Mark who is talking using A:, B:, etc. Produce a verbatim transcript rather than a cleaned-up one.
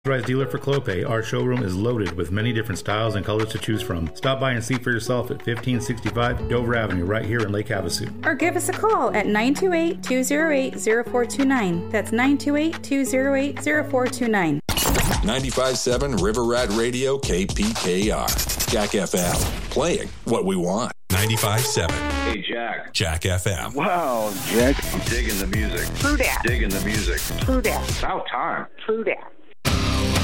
A: Authorized dealer for Clopay, our showroom is loaded with many different styles and colors to choose from. Stop by and see for yourself at fifteen sixty-five Dover Avenue, right here in Lake Havasu.
B: Or give us a call at nine two eight, two oh eight, oh four two nine. That's nine two eight, two oh eight, oh four two nine.
C: ninety-five point seven River Rat Radio, K P K R. Jack F M. Playing what we want. ninety-five point seven.
D: Hey, Jack.
C: Jack F M.
D: Wow, Jack. I'm digging the music.
E: True that.
D: Digging the music.
E: True that.
D: About time.
E: True that.